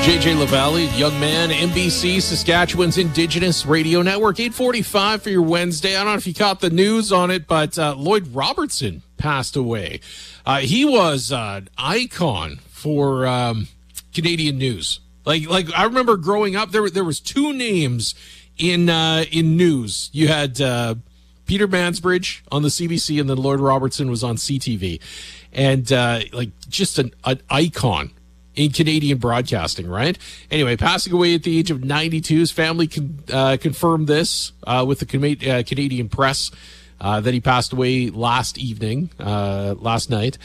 JJ LaValle, young man, NBC, Saskatchewan's Indigenous Radio Network, 8:45 for your Wednesday. I don't know if you caught the news on it, but Lloyd Robertson passed away. He was an icon for Canadian news. Like I remember growing up, there was two names in news. You had Peter Mansbridge on the CBC, and then Lloyd Robertson was on CTV, and just an icon in Canadian broadcasting, right? Anyway, passing away at the age of 92. His family confirmed this with the Canadian press that he passed away last night.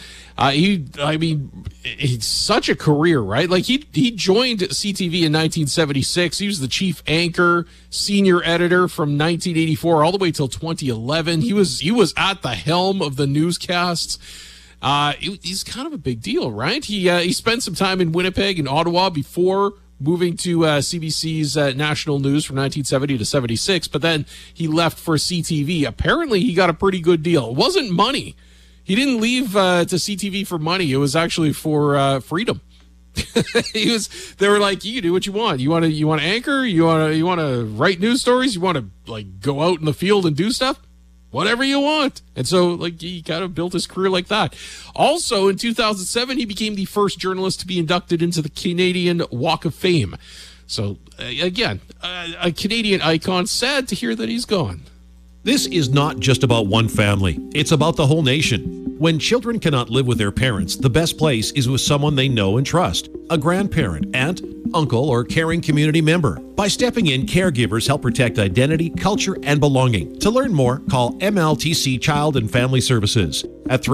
It's such a career, right? Like he joined CTV in 1976. He was the chief anchor, senior editor from 1984 all the way till 2011. He was at the helm of the newscasts. He's kind of a big deal, right? He spent some time in Winnipeg and Ottawa before moving to CBC's National News from 1970 to 76, but then he left for CTV. Apparently, he got a pretty good deal. It wasn't money. He didn't leave to CTV for money. It was actually for freedom. They were like, you can do what you want. You want to anchor? You want to write news stories? You want to go out in the field and do stuff? Whatever you want. And so, he kind of built his career like that. Also, in 2007, he became the first journalist to be inducted into the Canadian Walk of Fame. So, again, a Canadian icon. Sad to hear that he's gone. This is not just about one family. It's about the whole nation. When children cannot live with their parents, the best place is with someone they know and trust. A grandparent, aunt, uncle, or caring community member. By stepping in, caregivers help protect identity, culture, and belonging. To learn more, call MLTC Child and Family Services at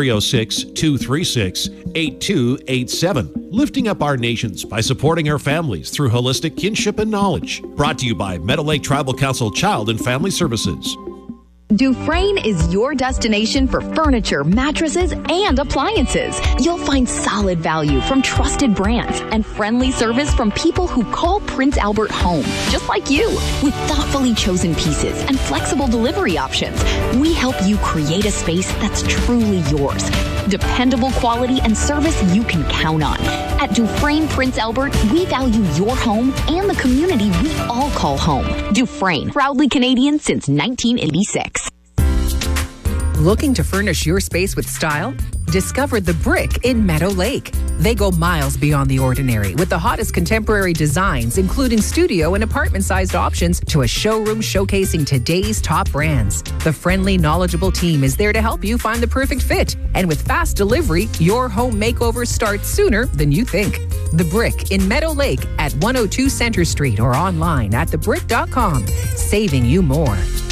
306-236-8287. Lifting up our nations by supporting our families through holistic kinship and knowledge. Brought to you by Meadow Lake Tribal Council Child and Family Services. Dufresne is your destination for furniture, mattresses, and appliances. You'll find solid value from trusted brands and friendly service from people who call Prince Albert home, just like you. With thoughtfully chosen pieces and flexible delivery options, we help you create a space that's truly yours. Dependable quality and service you can count on. At Dufresne Prince Albert, we value your home and the community we all call home. Dufresne, proudly Canadian since 1986. Looking to furnish your space with style? Discover The Brick in Meadow Lake. They go miles beyond the ordinary with the hottest contemporary designs, including studio and apartment-sized options, to a showroom showcasing today's top brands. The friendly, knowledgeable team is there to help you find the perfect fit. And with fast delivery, your home makeover starts sooner than you think. The Brick in Meadow Lake at 102 Center Street or online at thebrick.com. Saving you more.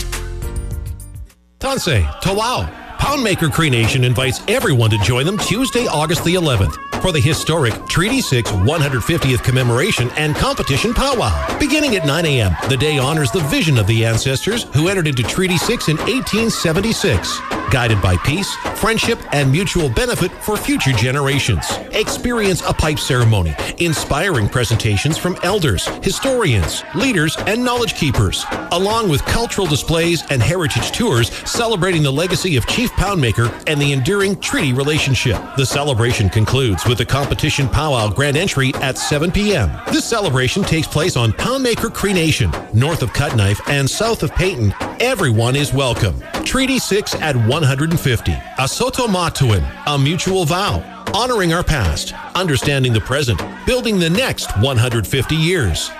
Tansei, Tawau. Poundmaker Cree Nation invites everyone to join them Tuesday, August the 11th for the historic Treaty 6 150th commemoration and competition powwow. Beginning at 9 a.m., the day honors the vision of the ancestors who entered into Treaty 6 in 1876, guided by peace, friendship, and mutual benefit for future generations. Experience a pipe ceremony, inspiring presentations from elders, historians, leaders, and knowledge keepers, along with cultural displays and heritage tours celebrating the legacy of Chief Poundmaker and the enduring treaty relationship. The celebration concludes with the competition powwow grand entry at 7 p.m. This celebration takes place on Poundmaker Cree Nation, north of Cutknife and south of Peyton. Everyone is welcome. Treaty 6 at 150. A Soto Matuin, a mutual vow. Honoring our past, understanding the present, building the next 150 years.